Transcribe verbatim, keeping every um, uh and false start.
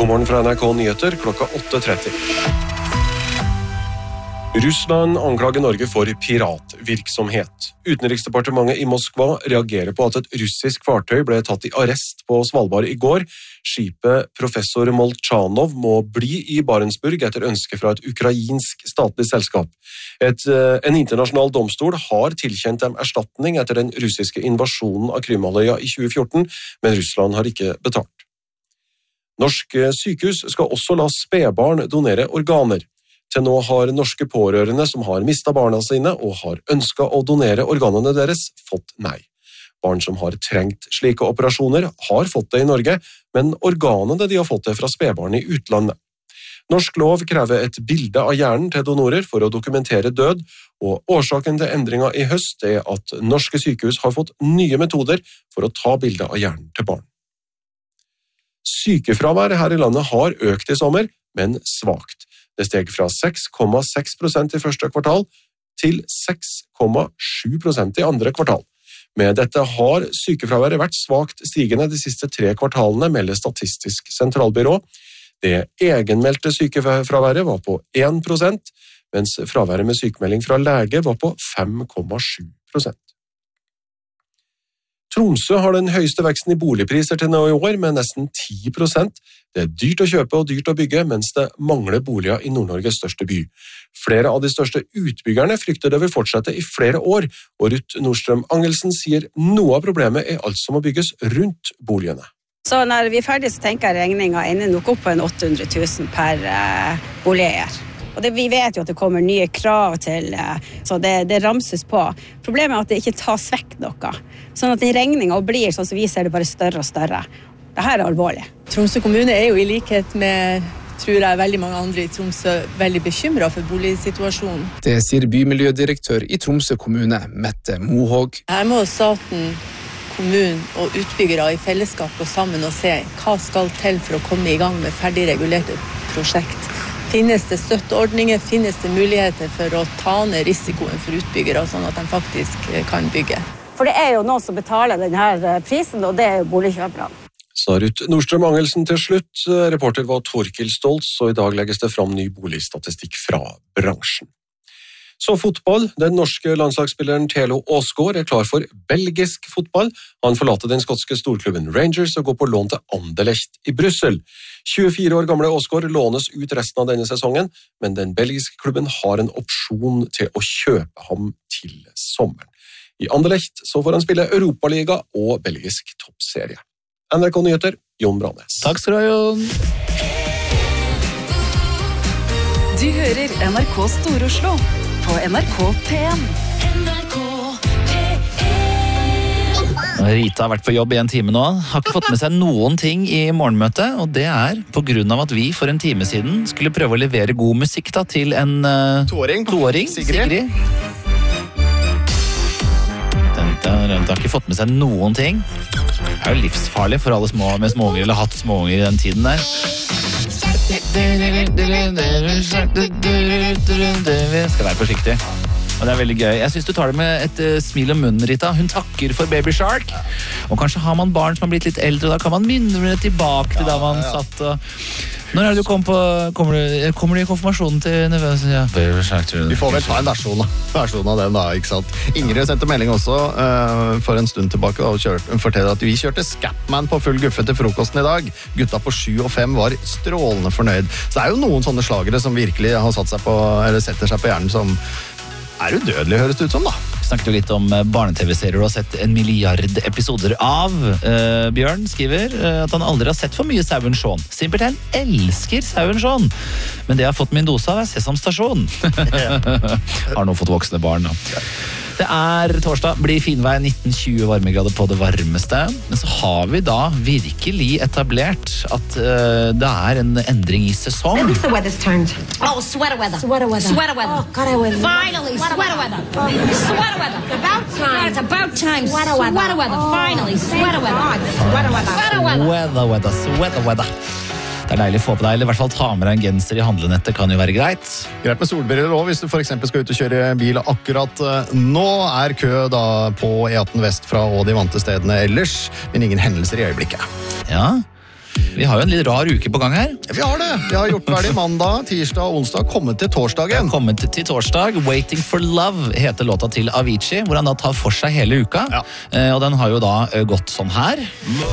God morgen fra N R K Nyheter klokka åtte tretti. Russland anklager Norge for piratvirksomhet. Utenriksdepartementet i Moskva reagerer på at et russisk fartøy ble tatt i arrest på Svalbard i går. Skipet Professor Molchanov må bli i Barentsburg etter ønske fra et ukrainsk statlig selskap. Et, en internasjonal domstol har tilkjent dem erstatning etter den russiske invasjonen av Krymhalvøya i tjue fjorten, men Russland har ikke betalt. Norske sykehus skal også la spedbarn donere organer. Til nå har norske pårørende som har mistet barna sine og har ønsket å donere organene deres, fått nei. Barn som har trengt slike operasjoner har fått det i Norge, men organene de har fått det fra spedbarn i utlandet. Norsk lov krever et bilde av hjernen til donorer for å dokumentere død, og årsaken til endringen i høst er at norske sykehus har fått nye metoder for å ta bilde av hjernen til barn. Sykefravær her i landet har økt i sommer, men svagt. Det steg fra seks komma seks prosent i første kvartal til seks komma sju prosent i andre kvartal. Med dette har sykefraværet vært svagt stigende de siste tre kvartalene, melder Statistisk sentralbyrå. Det egenmeldte sykefraværet var på én prosent, mens fraværet med sykemelding fra lege var på fem komma sju prosent. Tromsø har den høyeste veksten i boligpriser til nå i år, med nesten ti prosent. Det er dyrt å kjøpe og dyrt å bygge, mens det mangler boliger i Nord-Norges største by. Flere av de største utbyggerne frykter det vil fortsette i flere år, og Ruth Nordstrøm Angelsen sier noe av problemet er alt som må bygges rundt boligene. Så når vi er ferdig, så tenker jeg regningen ender nok opp på en åtte hundre tusen per uh, boligeier. Og det, vi vet jo at det kommer nye krav til, så det, det ramses på. Problemet er at det ikke tas vekk noe. Sånn at den regningen blir, sånn som vi ser det, bare større og større. Dette er alvorlig. Tromsø kommune er jo i likhet med, tror jeg, veldig mange andre i Tromsø veldig bekymret for boligsituasjonen. Det sier bymiljødirektør i Tromsø kommune, Mette Mohåg. Her må staten, kommunen og utbyggere i fellesskap gå sammen og se hva skal til for å komme i gang med ferdig regulerte prosjekt. Finnes det støtteordninger, finnes det muligheter for å ta ned risikoen for utbyggere, sånn at de faktisk kan bygge. For det er jo noen som betaler denne prisen, og det er jo boligkjøperne. Sa Ruth Nordstrøm Angelsen til slutt. Reporter var Torkild Stoltz, og i dag legges det fram ny boligstatistikk fra bransjen. Så fotball. Den norske landslagsspilleren Thelo Aasgaard er klar for belgisk fotball. Han forlater den skotske storklubben Rangers og går på lån til Anderlecht i Brussel. tjuefire år gamle Aasgaard lånes ut resten av denne sesongen, men den belgiske klubben har en opsjon til å kjøpe ham til sommeren. I Anderlecht så får han spille Europaliga og belgisk toppserie. N R K Nyheter, Jon Brandes. Takk skal du ha, Jon. Du hører N R K Stor-Oslo på N R K P en. Rita har vært på jobb i en time nå, har ikke fått med seg noen ting i morgenmøtet, og det er på grunn av at vi for en time siden skulle prøve å levere god musikk da, til en uh, toåring, toåring Sigrid. Sigrid. Den, den, den har ikke fått med seg noen ting. Det er jo livsfarlig for alle små med småunger, eller hatt småunger i den tiden der. Skal være forsiktig. Og det er veldig gøy. Jeg synes du tar det med et uh, smil om munnen, Rita. Hun takker for Baby Shark. Og kanskje har man barn som har blitt litt eldre, da kan man minne tilbake til da man ja, ja. satt og... Når er det du kom på... Kommer du, kommer du i konfirmasjonen til nevøen? Ja. Baby Shark, tror du? Vi får vel ta en versjon, versjon av den da, ikke sant? Ingrid sendte melding også uh, for en stund tilbake og kjørte, hun forteller at vi kjørte Scatman på full guffe til frokosten i dag. Gutta på sju og fem var strålende fornøyd. Så det er jo noen sånne slagere som virkelig har satt seg på, eller setter seg på hjernen som er udødelig, høres det ut som da. Vi snakket jo litt om barne-tv-serier og har sett en milliard episoder av. Uh, Bjørn skriver uh, at han aldri har sett for mye Sauen Shaun. Simpelthen elsker Sauen Shaun. Men det jeg har fått min dose av er Sesam Stasjon. Har nå fått voksne barn da. Det er torsdag, blir finvei, nitten tjue varmegrader på det varmeste. Men så har vi da virkelig etablert at uh, det er en endring i sesong. At least the weather's turned. Oh, sweater weather. Sweater weather. Sweater weather. Oh, God, I was... Finally, sweater, sweater weather. weather. Oh. Sweater weather. It's about time. God, it's about time. Sweater weather. Sweater weather. Oh. Finally, sweater weather. God. Sweater weather. Sweater weather. Weather, weather, sweater weather. Det er deilig å få på deg, eller i hvert fall ta med deg en genser i handlenettet kan jo være greit. Greit med solbriller også, hvis du for eksempel skal ut og kjøre bil akkurat nå. Er kø da på E atten vest fra og de vante stedene ellers, men ingen hendelser i øyeblikket. Ja. Vi har jo en litt rar uke på gang her. Vi har det. Vi har gjort ferdig mandag, tirsdag og onsdag, kommet til torsdagen. Kommet til torsdag. Waiting for Love heter låta til Avicii, hvor han da tar for seg hele uka. Ja. Og den har jo da gått sånn her.